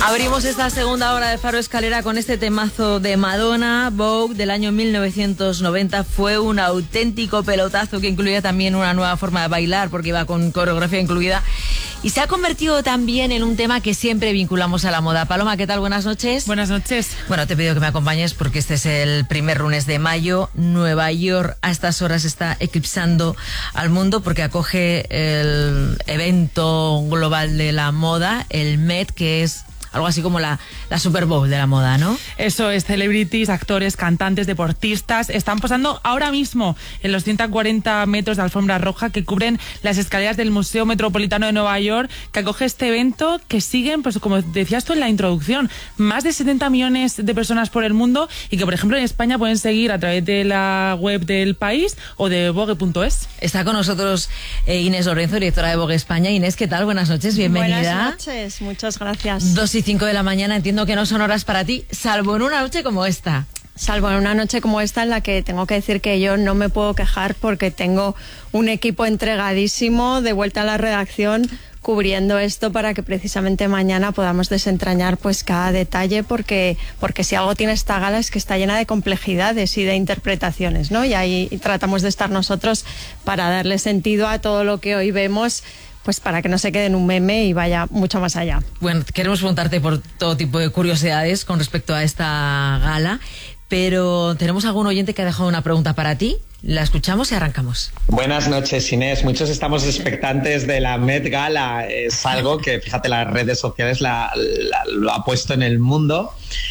Abrimos esta segunda hora de Faro Escalera con este temazo de Madonna, Vogue, del año 1990. Fue un auténtico pelotazo que incluía también una nueva forma de bailar porque iba con coreografía incluida. Y se ha convertido también en un tema que siempre vinculamos a la moda. Paloma, ¿qué tal? Buenas noches. Buenas noches. Bueno, te pido que me acompañes porque este es el primer lunes de mayo. Nueva York a estas horas está eclipsando al mundo porque acoge el evento global de la moda, el Met, que es algo así como la Super Bowl de la moda, ¿no? Eso es, celebrities, actores, cantantes, deportistas están posando ahora mismo en los 140 metros de alfombra roja que cubren las escaleras del Museo Metropolitano de Nueva York, que acoge este evento que siguen, pues como decías tú en la introducción, más de 70 millones de personas por el mundo y que, por ejemplo, en España pueden seguir a través de la web del País o de Vogue.es. Está con nosotros Inés Lorenzo, directora de Vogue España. Inés, ¿qué tal? Buenas noches, bienvenida. Buenas noches, muchas gracias. 2:05 de la mañana, entiendo que no son horas para ti, salvo en una noche como esta. Salvo en una noche como esta en la que tengo que decir que yo no me puedo quejar porque tengo un equipo entregadísimo de vuelta a la redacción cubriendo esto para que precisamente mañana podamos desentrañar pues cada detalle porque si algo tiene esta gala es que está llena de complejidades y de interpretaciones, ¿no? Y ahí tratamos de estar nosotros para darle sentido a todo lo que hoy vemos, pues para que no se quede en un meme y vaya mucho más allá. Bueno, queremos preguntarte por todo tipo de curiosidades con respecto a esta gala, pero tenemos algún oyente que ha dejado una pregunta para ti. La escuchamos y arrancamos. Buenas noches, Inés. Muchos estamos expectantes de la Met Gala. Es algo que, fíjate, las redes sociales lo ha puesto en el mundo.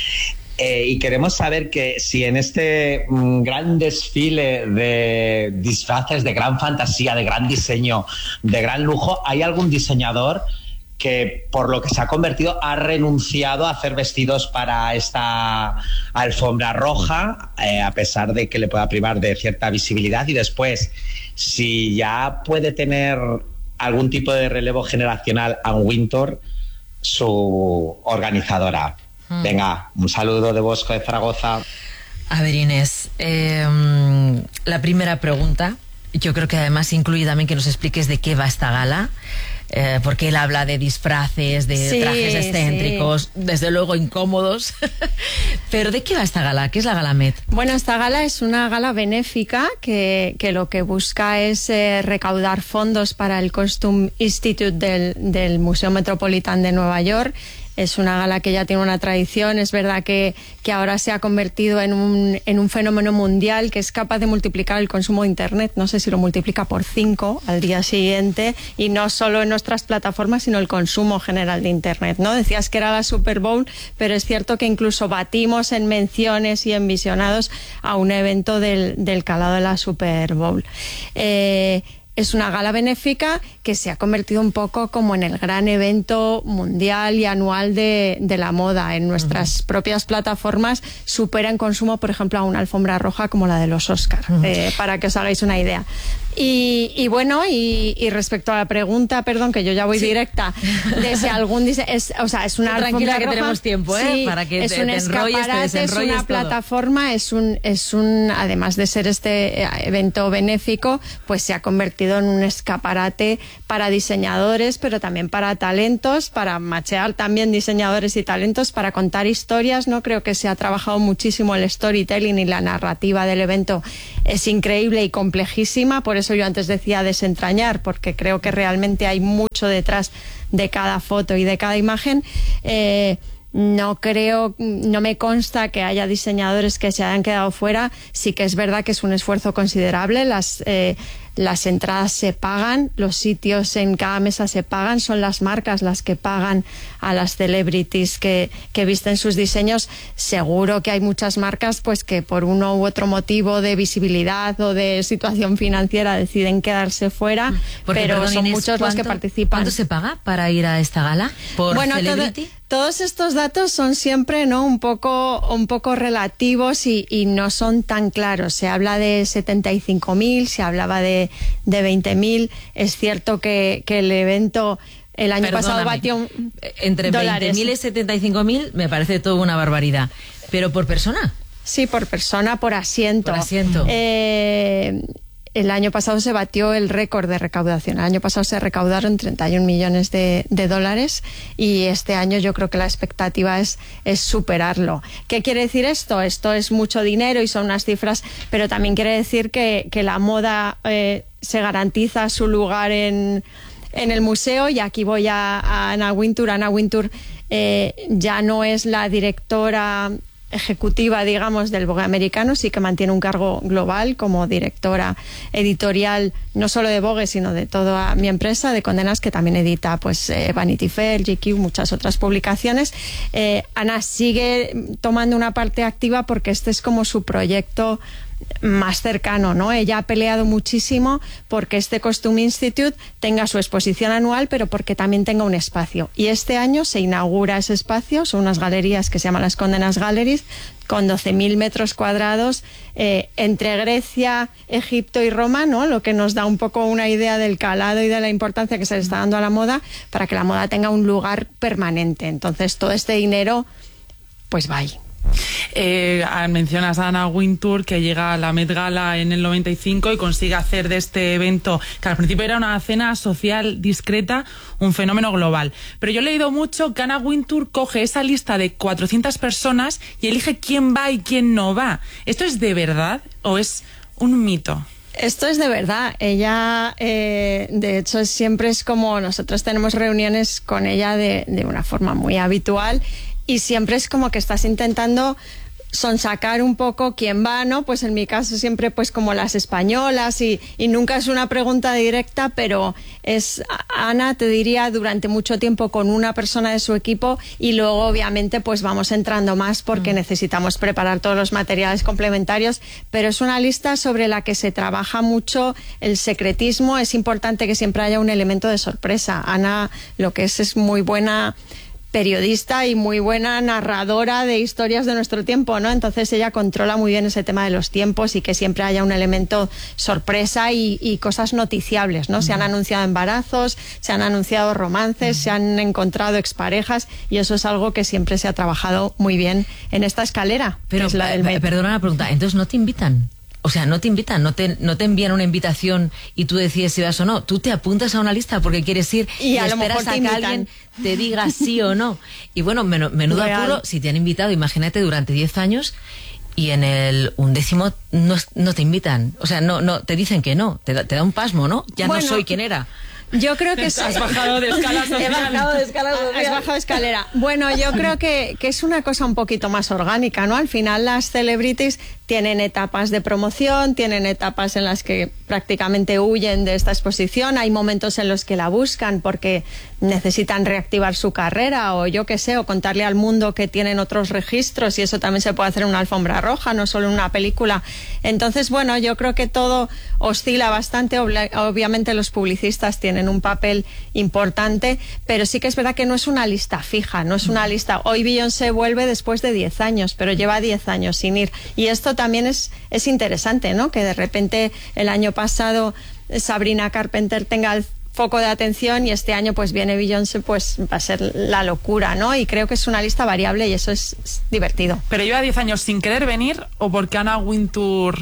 Y queremos saber que si en este gran desfile de disfraces de gran fantasía, de gran diseño, de gran lujo, hay algún diseñador que, por lo que se ha convertido, ha renunciado a hacer vestidos para esta alfombra roja, a pesar de que le pueda privar de cierta visibilidad. Y después, si ya puede tener algún tipo de relevo generacional Ann Wintour, su organizadora. Venga, un saludo de Bosco de Zaragoza. A ver, Inés, la primera pregunta, yo creo que además incluye también que nos expliques de qué va esta gala, porque él habla de disfraces, de trajes excéntricos, desde luego incómodos, pero ¿de qué va esta gala? ¿Qué es la Gala Met? Bueno, esta gala es una gala benéfica que lo que busca es recaudar fondos para el Costume Institute del Museo Metropolitano de Nueva York. Es una gala que ya tiene una tradición. Es verdad que ahora se ha convertido en un fenómeno mundial que es capaz de multiplicar el consumo de Internet. No sé si lo multiplica por 5 al día siguiente, y no solo en nuestras plataformas, sino el consumo general de Internet, ¿no? Decías que era la Super Bowl, pero es cierto que incluso batimos en menciones y en visionados a un evento del calado de la Super Bowl. Es una gala benéfica que se ha convertido un poco como en el gran evento mundial y anual de la moda. En nuestras propias plataformas supera en consumo, por ejemplo, a una alfombra roja como la de los Oscar, para que os hagáis una idea. Y bueno, y respecto a la pregunta, perdón, que yo ya voy directa, de si algún es una tranquila alfombra que roja, tenemos tiempo, sí, para que es te un enrolles, escaparate, te desenrolles, es una plataforma, es un además de ser este evento benéfico, pues se ha convertido en un escaparate para diseñadores, pero también para talentos, para machear también diseñadores y talentos, para contar historias, ¿no? Creo que se ha trabajado muchísimo el storytelling y la narrativa del evento. Es increíble y complejísima, por eso yo antes decía desentrañar, porque creo que realmente hay mucho detrás de cada foto y de cada imagen. No me consta que haya diseñadores que se hayan quedado fuera. Sí que es verdad que es un esfuerzo considerable. Las entradas se pagan, los sitios en cada mesa se pagan, son las marcas las que pagan a las celebrities que visten sus diseños. Seguro que hay muchas marcas pues que por uno u otro motivo de visibilidad o de situación financiera deciden quedarse fuera, pero perdón, son Inés, muchos los que participan. ¿Cuánto se paga para ir a esta gala por celebrity? Todos estos datos son siempre, ¿no?, un poco relativos y no son tan claros. Se habla de 75.000, se hablaba de 20.000. Es cierto que el evento el año pasado batió entre 20.000 y 75.000, me parece todo una barbaridad. ¿Pero por persona? Sí, por persona, por asiento. Por asiento. el año pasado se batió el récord de recaudación. El año pasado se recaudaron 31 millones de dólares y este año yo creo que la expectativa es superarlo. ¿Qué quiere decir esto? Esto es mucho dinero y son unas cifras, pero también quiere decir que la moda se garantiza su lugar en el museo. Y aquí voy a Anna Wintour. Anna Wintour ya no es la directora ejecutiva, digamos, del Vogue americano, sí que mantiene un cargo global como directora editorial, no solo de Vogue, sino de toda mi empresa, de Condé Nast, que también edita pues Vanity Fair, GQ, muchas otras publicaciones. Ana sigue tomando una parte activa porque este es como su proyecto más cercano, ¿no? Ella ha peleado muchísimo porque este Costume Institute tenga su exposición anual, pero porque también tenga un espacio. Y este año se inaugura ese espacio, son unas galerías que se llaman las Condé Nast Galleries, con 12.000 metros cuadrados entre Grecia, Egipto y Roma, ¿no? Lo que nos da un poco una idea del calado y de la importancia que se le está dando a la moda para que la moda tenga un lugar permanente. Entonces, todo este dinero, pues va ahí. Mencionas a Anna Wintour, que llega a la Met Gala en el 95 y consigue hacer de este evento, que al principio era una cena social discreta, un fenómeno global. Pero yo he leído mucho que Anna Wintour coge esa lista de 400 personas y elige quién va y quién no va. ¿Esto es de verdad o es un mito? Esto es de verdad. Ella, de hecho, siempre es como nosotros tenemos reuniones con ella de una forma muy habitual. Y siempre es como que estás intentando sonsacar un poco quién va, ¿no? Pues en mi caso siempre pues como las españolas y nunca es una pregunta directa, pero es Ana, te diría, durante mucho tiempo con una persona de su equipo y luego obviamente pues vamos entrando más porque necesitamos preparar todos los materiales complementarios, pero es una lista sobre la que se trabaja mucho el secretismo. Es importante que siempre haya un elemento de sorpresa. Ana lo que es muy buena periodista y muy buena narradora de historias de nuestro tiempo, ¿no? Entonces ella controla muy bien ese tema de los tiempos y que siempre haya un elemento sorpresa y cosas noticiables, ¿no? Se han anunciado embarazos, se han anunciado romances, se han encontrado exparejas y eso es algo que siempre se ha trabajado muy bien en esta escalera. Pero, perdona la pregunta, entonces ¿no te invitan? O sea, no te invitan, no te envían una invitación y tú decides si vas o no. Tú te apuntas a una lista porque quieres ir y a lo esperas mejor a que alguien te diga sí o no. Y bueno, menudo apuro, si te han invitado, imagínate, durante 10 años y en el 11º no te invitan. O sea, no te dicen que no, te da un pasmo, ¿no? Ya no soy quien era. Yo creo que has bajado de escala social. He bajado de escala social. Has bajado de escalera. Bueno, yo creo que es una cosa un poquito más orgánica, ¿no? Al final las celebrities tienen etapas de promoción, tienen etapas en las que prácticamente huyen de esta exposición, hay momentos en los que la buscan porque necesitan reactivar su carrera o yo qué sé, o contarle al mundo que tienen otros registros y eso también se puede hacer en una alfombra roja, no solo en una película. Entonces, bueno, yo creo que todo oscila bastante, obviamente los publicistas tienen un papel importante, pero sí que es verdad que no es una lista fija, no es una lista. Hoy Beyoncé vuelve después de 10 años, pero lleva 10 años sin ir. Y esto también es interesante, ¿no? Que de repente el año pasado Sabrina Carpenter tenga el foco de atención y este año pues viene Beyoncé, pues va a ser la locura, ¿no? Y creo que es una lista variable y eso es divertido. ¿Pero lleva 10 años sin querer venir o porque Anna Wintour...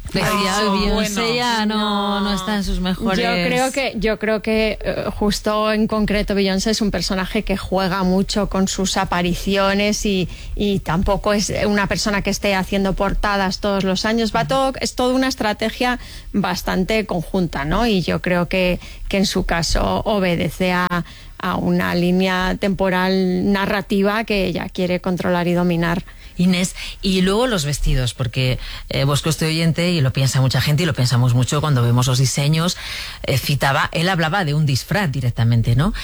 Beyoncé ya no está en sus mejores... Yo creo que justo en concreto Beyoncé es un personaje que juega mucho con sus apariciones y tampoco es una persona que esté haciendo portadas todos los años. Es toda una estrategia bastante conjunta, ¿no? Y yo creo que en su caso obedece a una línea temporal narrativa que ella quiere controlar y dominar. Inés, y luego los vestidos, porque Bosco este oyente, y lo piensa mucha gente y lo pensamos mucho cuando vemos los diseños, él hablaba de un disfraz directamente, ¿no?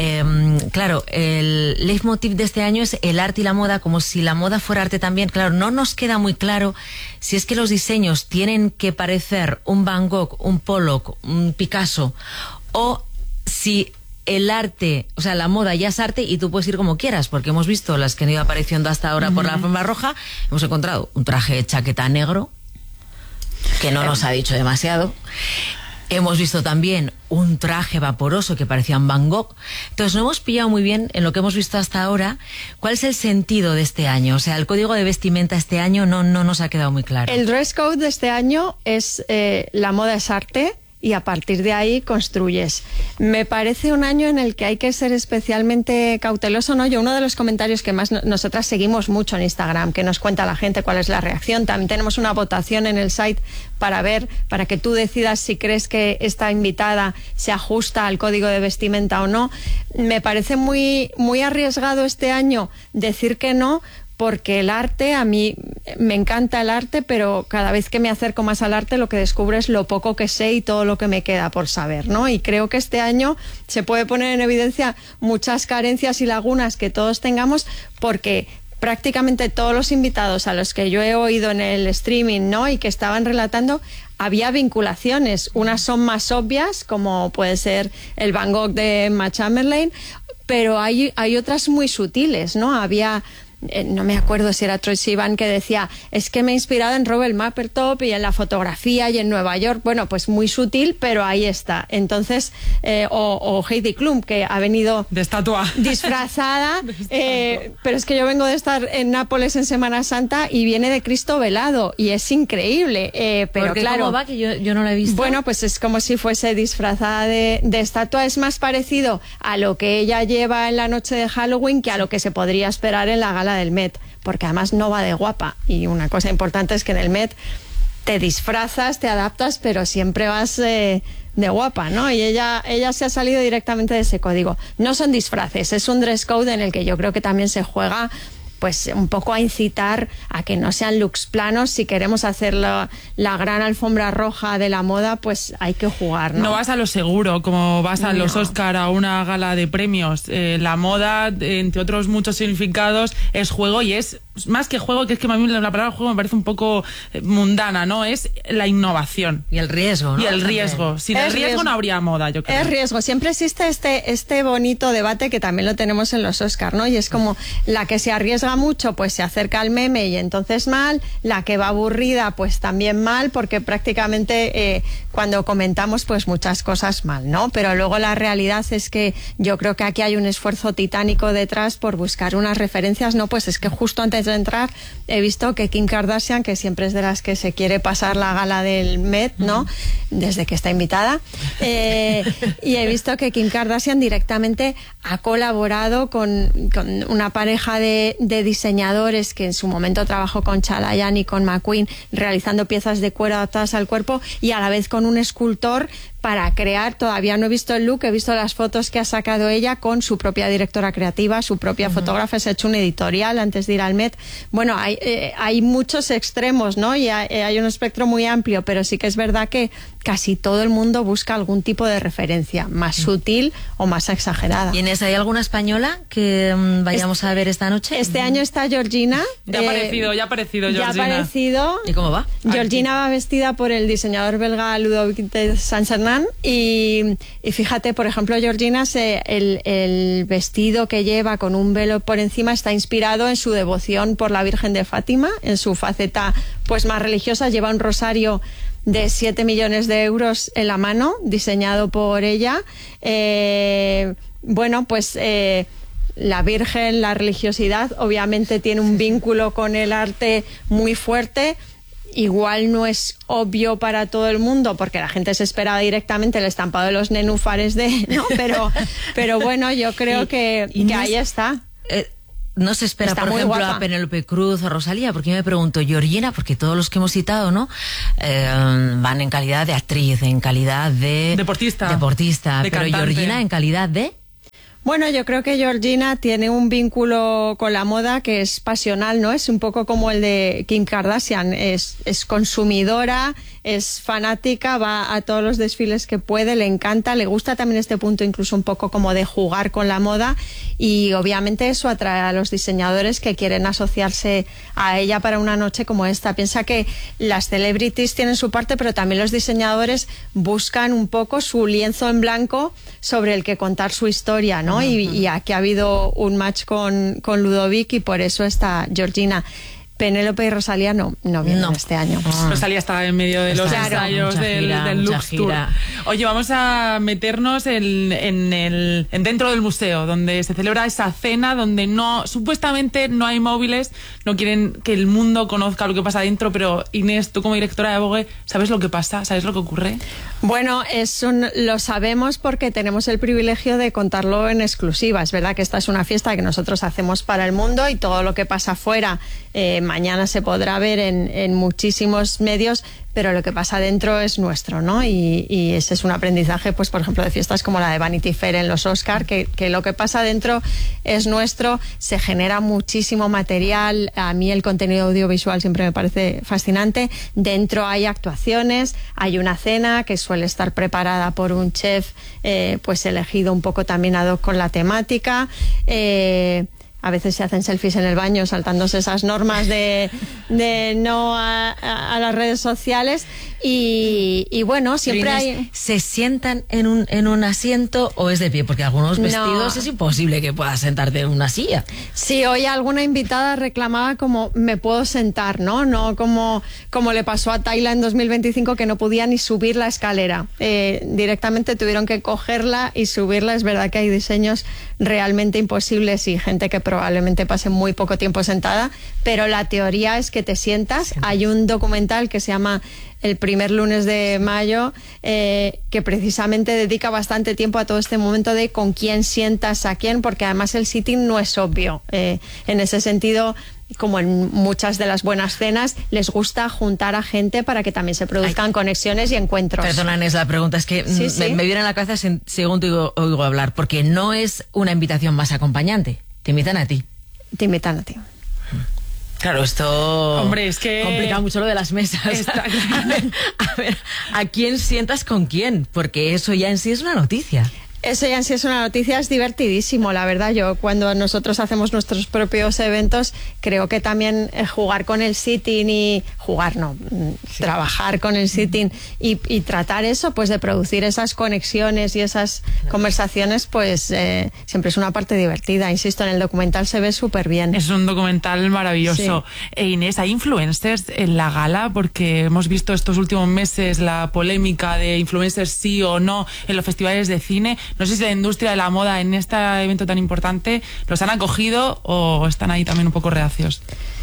Claro, el leitmotiv de este año es el arte y la moda, como si la moda fuera arte también. Claro, no nos queda muy claro si es que los diseños tienen que parecer un Van Gogh, un Pollock, un Picasso, o si el arte, o sea, la moda ya es arte y tú puedes ir como quieras, porque hemos visto las que han ido apareciendo hasta ahora por la alfombra roja. Hemos encontrado un traje de chaqueta negro que no nos ha dicho demasiado. Hemos visto también un traje vaporoso que parecía un Van Gogh. Entonces no hemos pillado muy bien en lo que hemos visto hasta ahora cuál es el sentido de este año. O sea, el código de vestimenta este año no nos ha quedado muy claro. El dress code de este año es la moda es arte. Y a partir de ahí construyes. Me parece un año en el que hay que ser especialmente cauteloso, ¿no? Yo, uno de los comentarios que más nosotras seguimos mucho en Instagram, que nos cuenta la gente cuál es la reacción. También tenemos una votación en el site para que tú decidas si crees que esta invitada se ajusta al código de vestimenta o no. Me parece muy, muy arriesgado este año decir que no, porque el arte, a mí me encanta el arte, pero cada vez que me acerco más al arte lo que descubro es lo poco que sé y todo lo que me queda por saber, ¿no? Y creo que este año se puede poner en evidencia muchas carencias y lagunas que todos tengamos, porque prácticamente todos los invitados a los que yo he oído en el streaming, ¿no?, y que estaban relatando, había vinculaciones. Unas son más obvias, como puede ser el Van Gogh de Emma Chamberlain, pero hay otras muy sutiles, ¿no? Había... no me acuerdo si era Troye Sivan que decía, es que me he inspirado en Robert Mapplethorpe y en la fotografía y en Nueva York. Bueno, pues muy sutil, pero ahí está. Entonces, o Heidi Klum, que ha venido de estatua disfrazada, pero es que yo vengo de estar en Nápoles en Semana Santa y viene de Cristo velado y es increíble, pero porque claro, ¿cómo va? Que yo no la he visto. Bueno, pues es como si fuese disfrazada de estatua. Es más parecido a lo que ella lleva en la noche de Halloween que a lo que se podría esperar en la gala del Met, porque además no va de guapa, y una cosa importante es que en el Met te disfrazas, te adaptas, pero siempre vas de guapa, ¿no? Y ella se ha salido directamente de ese código. No son disfraces, es un dress code en el que yo creo que también se juega pues un poco a incitar a que no sean looks planos. Si queremos hacer la gran alfombra roja de la moda, pues hay que jugar, ¿no? No vas a lo seguro, como vas a los Oscar, a una gala de premios. La moda, entre otros muchos significados, es juego, y es más que juego, que es que a mí la palabra juego me parece un poco mundana, ¿no? Es la innovación. Y el riesgo, ¿no? Y el riesgo. Sin el riesgo no habría moda, yo creo. Es riesgo. Siempre existe este bonito debate que también lo tenemos en los Oscar, ¿no? Y es como la que se arriesga mucho, pues se acerca al meme y entonces mal. La que va aburrida, pues también mal, porque prácticamente cuando comentamos, pues muchas cosas mal, ¿no? Pero luego la realidad es que yo creo que aquí hay un esfuerzo titánico detrás por buscar unas referencias, ¿no? Pues es que justo antes de entrar he visto que Kim Kardashian, que siempre es de las que se quiere pasar la gala del Met, ¿no? Desde que está invitada, y he visto que Kim Kardashian directamente ha colaborado con una pareja de diseñadores que en su momento trabajó con Chalayan y con McQueen, realizando piezas de cuero adaptadas al cuerpo, y a la vez con un escultor para crear. Todavía no he visto el look, he visto las fotos que ha sacado ella con su propia directora creativa, su propia fotógrafa. Se ha hecho un editorial antes de ir al Met. Bueno, hay muchos extremos, ¿no? Y hay un espectro muy amplio, pero sí que es verdad que casi todo el mundo busca algún tipo de referencia, más sutil o más exagerada. ¿Y Inés, hay alguna española que vayamos a ver esta noche? Este año está Georgina. Ya ha aparecido Georgina. Ya ha aparecido. ¿Y cómo va? Georgina va vestida por el diseñador belga Ludovic de Saint-Germain, y fíjate, por ejemplo, Georgina, el vestido que lleva con un velo por encima está inspirado en su devoción por la Virgen de Fátima, en su faceta pues más religiosa. Lleva un rosario de 7 millones de euros en la mano, diseñado por ella. Bueno, pues la Virgen, la religiosidad, obviamente tiene un vínculo con el arte muy fuerte. Igual no es obvio para todo el mundo, porque la gente se esperaba directamente el estampado de los nenúfares ¿no? Pero bueno, yo creo que ahí está. No se espera, Está por muy ejemplo, guapa. a Penélope Cruz o Rosalía, porque yo me pregunto, Georgina, porque todos los que hemos citado, ¿no? Van en calidad de actriz, en calidad de... Deportista. Pero cantante. Georgina en calidad de... Bueno, yo creo que Georgina tiene un vínculo con la moda que es pasional, ¿no? Es un poco como el de Kim Kardashian, es consumidora, es fanática, va a todos los desfiles que puede, le encanta, le gusta también este punto incluso un poco como de jugar con la moda, y obviamente eso atrae a los diseñadores que quieren asociarse a ella para una noche como esta. Piensa que las celebrities tienen su parte, pero también los diseñadores buscan un poco su lienzo en blanco sobre el que contar su historia, ¿no? Y aquí ha habido un match con Ludovic, y por eso está Georgina. Penélope y Rosalía no vienen este año. Rosalía estaba en medio de los ensayos del Lux Tour. Oye, vamos a meternos dentro del museo, donde se celebra esa cena, donde supuestamente no hay móviles, no quieren que el mundo conozca lo que pasa dentro, pero Inés, tú como directora de Vogue, ¿sabes lo que pasa? ¿Sabes lo que ocurre? Bueno, lo sabemos porque tenemos el privilegio de contarlo en exclusiva. Es verdad que esta es una fiesta que nosotros hacemos para el mundo y todo lo que pasa afuera mañana se podrá ver en muchísimos medios, pero lo que pasa dentro es nuestro, ¿no? Y ese es un aprendizaje, pues por ejemplo, de fiestas como la de Vanity Fair en los Oscar, que lo que pasa dentro es nuestro, se genera muchísimo material. A mí el contenido audiovisual siempre me parece fascinante. Dentro hay actuaciones, hay una cena que suele estar preparada por un chef, pues elegido un poco también ad hoc con la temática. A veces se hacen selfies en el baño saltándose esas normas de no a las redes sociales y bueno, siempre hay... ¿Se sientan en un asiento o es de pie? Porque algunos vestidos es imposible que puedas sentarte en una silla. Sí, hoy alguna invitada reclamaba como me puedo sentar, ¿no? No como le pasó a Tayla en 2025 que no podía ni subir la escalera. Directamente tuvieron que cogerla y subirla. Es verdad que hay diseños realmente imposibles y gente que probablemente pase muy poco tiempo sentada, pero la teoría es que te sientas. Hay un documental que se llama El primer lunes de mayo, que precisamente dedica bastante tiempo a todo este momento de con quién sientas a quién, porque además el sitting no es obvio. En ese sentido, como en muchas de las buenas cenas, les gusta juntar a gente para que también se produzcan conexiones y encuentros. Perdona, Inés, la pregunta es que me viene a la cabeza según te oigo hablar, porque no es una invitación más acompañante, te invitan a ti. Te invitan a ti. Claro, esto hombre, es que complica mucho lo de las mesas. A ver, ¿a quién sientas con quién? Porque eso ya en sí es una noticia. Eso ya en sí es una noticia, es divertidísimo, la verdad. Yo cuando nosotros hacemos nuestros propios eventos, creo que también jugar con el sitting trabajar con el sitting y tratar eso, pues de producir esas conexiones y esas conversaciones, pues siempre es una parte divertida. Insisto, en el documental se ve súper bien. Es un documental maravilloso. Sí. Inés, ¿hay influencers en la gala? Porque hemos visto estos últimos meses la polémica de influencers sí o no en los festivales de cine. No sé si la industria de la moda en este evento tan importante los han acogido o están ahí también un poco reacios.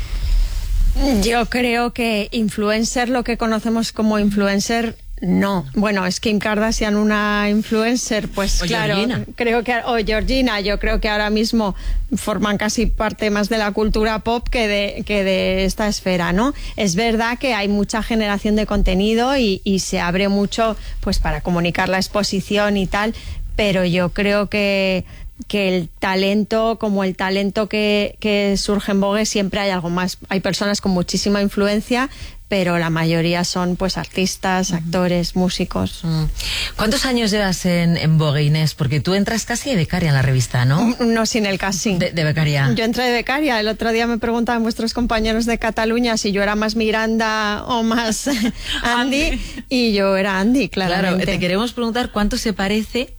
Yo creo que influencer, lo que conocemos como influencer, no. Bueno, es Kim Kardashian una influencer, pues o claro, Georgina. O Georgina, yo creo que ahora mismo forman casi parte más de la cultura pop que de esta esfera, ¿no? Es verdad que hay mucha generación de contenido y se abre mucho pues para comunicar la exposición y tal, pero yo creo que el talento, como el talento que surge en Vogue, siempre hay algo más. Hay personas con muchísima influencia, pero la mayoría son pues artistas, actores, músicos. ¿Cuántos años llevas en Vogue, Inés? Porque tú entras casi de becaria en la revista, ¿no? No, sin el casi. De becaria. Yo entré de becaria. El otro día me preguntaban vuestros compañeros de Cataluña si yo era más Miranda o más Andy, y yo era Andy, claramente. Claro, te queremos preguntar cuánto se parece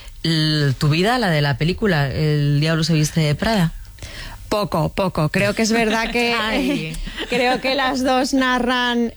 tu vida a la de la película El diablo se viste de Prada. Poco. Creo que es verdad que creo que las dos narran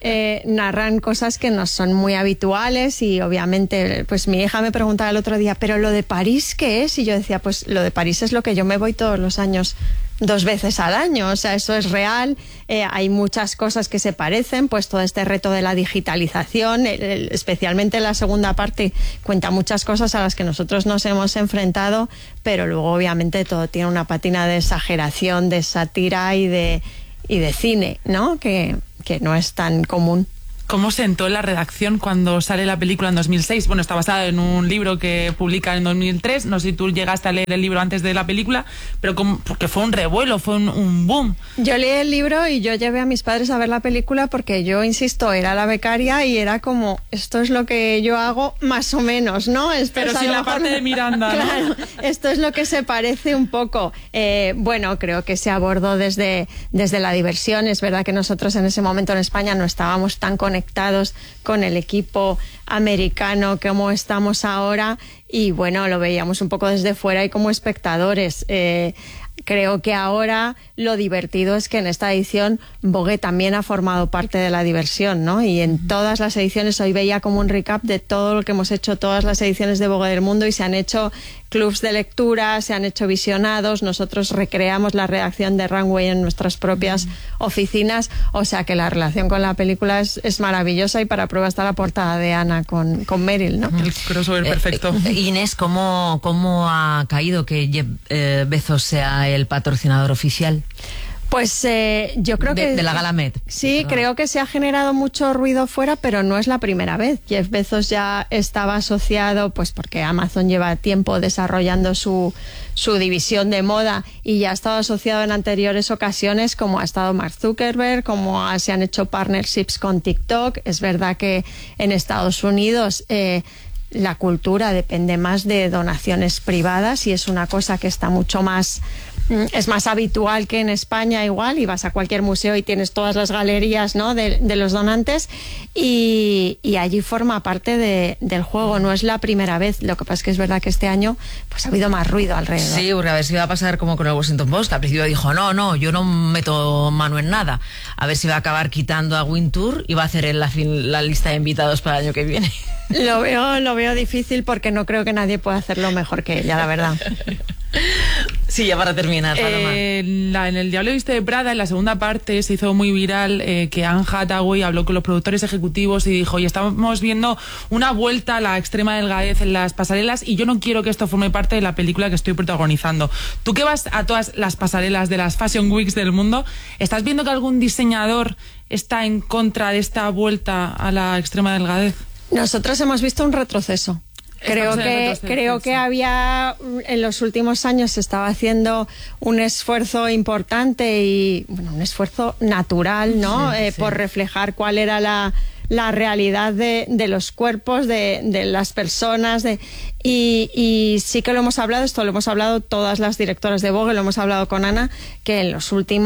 cosas que no son muy habituales y obviamente, pues mi hija me preguntaba el otro día, ¿pero lo de París qué es? Y yo decía, pues lo de París es lo que yo me voy todos los años 2 veces al año, o sea, eso es real. Hay muchas cosas que se parecen, pues todo este reto de la digitalización, especialmente en la segunda parte, cuenta muchas cosas a las que nosotros nos hemos enfrentado, pero luego obviamente todo tiene una pátina de exageración, de sátira y de cine, ¿no? Que no es tan común. ¿Cómo sentó la redacción cuando sale la película en 2006? Bueno, está basada en un libro que publican en 2003. No sé si tú llegaste a leer el libro antes de la película, pero porque fue un revuelo, fue un boom. Yo leí el libro y yo llevé a mis padres a ver la película porque yo, insisto, era la becaria y era como, esto es lo que yo hago más o menos, ¿no? Pero sin la parte de Miranda, ¿no? Claro, esto es lo que se parece un poco. Bueno, creo que se abordó desde la diversión. Es verdad que nosotros en ese momento en España no estábamos tan conectados con el equipo americano como estamos ahora, y bueno, lo veíamos un poco desde fuera y como espectadores. Creo que ahora lo divertido es que en esta edición Vogue también ha formado parte de la diversión, ¿no? Y en todas las ediciones, hoy veía como un recap de todo lo que hemos hecho, todas las ediciones de Vogue del mundo, y se han hecho clubs de lectura, se han hecho visionados, nosotros recreamos la redacción de Runway en nuestras propias oficinas, o sea que la relación con la película es maravillosa, y para prueba está la portada de Ana con Meryl, ¿no? El crossover perfecto. Inés, ¿cómo ha caído que Jeff Bezos sea el patrocinador oficial? Pues yo creo que... De la Gala Met. Sí, creo que se ha generado mucho ruido fuera, pero no es la primera vez. Jeff Bezos ya estaba asociado, pues porque Amazon lleva tiempo desarrollando su división de moda, y ya ha estado asociado en anteriores ocasiones, como ha estado Mark Zuckerberg, como se han hecho partnerships con TikTok. Es verdad que en Estados Unidos... la cultura depende más de donaciones privadas, y es una cosa que está mucho más... Es más habitual que en España igual, y vas a cualquier museo y tienes todas las galerías, ¿no?, de los donantes, y allí forma parte del juego. No es la primera vez. Lo que pasa es que es verdad que este año pues ha habido más ruido alrededor. Sí, porque a ver si va a pasar como con el Washington Post, que al principio dijo no, yo no meto mano en nada. A ver si va a acabar quitando a Wintour y va a hacer en la lista de invitados para el año que viene. Lo veo difícil, porque no creo que nadie pueda hacerlo mejor que ella, la verdad. Sí, ya para terminar, Paloma. En El Diablo Viste de Prada, en la segunda parte, se hizo muy viral que Anne Hathaway habló con los productores ejecutivos y dijo: y estamos viendo una vuelta a la extrema delgadez en las pasarelas, y yo no quiero que esto forme parte de la película que estoy protagonizando. Tú que vas a todas las pasarelas de las Fashion Weeks del mundo, ¿estás viendo que algún diseñador está en contra de esta vuelta a la extrema delgadez? Nosotros hemos visto un retroceso. Creo que había, en los últimos años se estaba haciendo un esfuerzo importante, y bueno, un esfuerzo natural, ¿no? Sí. Por reflejar cuál era la realidad de los cuerpos, de las personas, y sí que lo hemos hablado, esto lo hemos hablado todas las directoras de Vogue, lo hemos hablado con Ana, que en las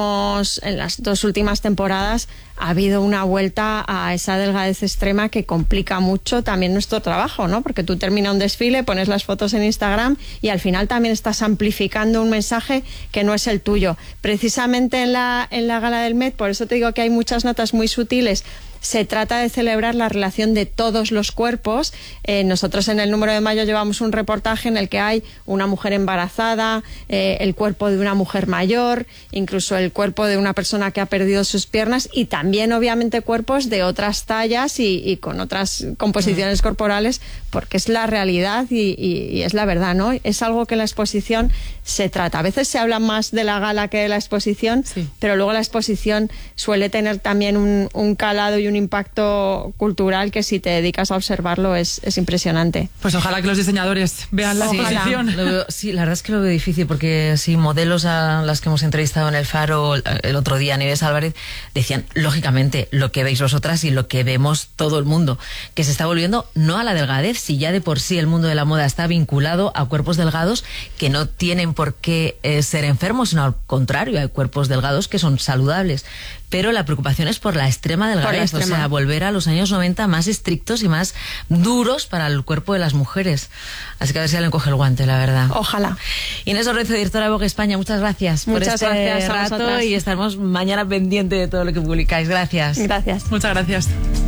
2 últimas temporadas ha habido una vuelta a esa delgadez extrema que complica mucho también nuestro trabajo, ¿no? Porque tú terminas un desfile, pones las fotos en Instagram, y al final también estás amplificando un mensaje que no es el tuyo. Precisamente en la gala del Met, por eso te digo que hay muchas notas muy sutiles. Se trata de celebrar la relación de todos los cuerpos. Nosotros en el número de mayo llevamos un reportaje en el que hay una mujer embarazada, el cuerpo de una mujer mayor, incluso el cuerpo de una persona que ha perdido sus piernas, y también obviamente cuerpos de otras tallas y con otras composiciones corporales, porque es la realidad y es la verdad, ¿no? Es algo que la exposición se trata. A veces se habla más de la gala que de la exposición, sí, pero luego la exposición suele tener también un calado y un impacto cultural que, si te dedicas a observarlo, es impresionante. Pues ojalá que los diseñadores vean la exposición. Sí, la verdad es que lo veo difícil, porque sí, modelos a las que hemos entrevistado en El Faro el otro día, Nieves Álvarez, decían, lógicamente, lo que veis vosotras y lo que vemos todo el mundo, que se está volviendo no a la delgadez, si ya de por sí el mundo de la moda está vinculado a cuerpos delgados que no tienen por qué ser enfermos, sino al contrario, hay cuerpos delgados que son saludables. Pero la preocupación es por la extrema delgadez, o sea, volver a los años 90 más estrictos y más duros para el cuerpo de las mujeres. Así que a ver si le encoge el guante, la verdad. Ojalá. Inés Orrezo, directora de Vogue España, muchas gracias por este rato, y estaremos mañana pendientes de todo lo que publicáis. Gracias. Gracias. Muchas gracias.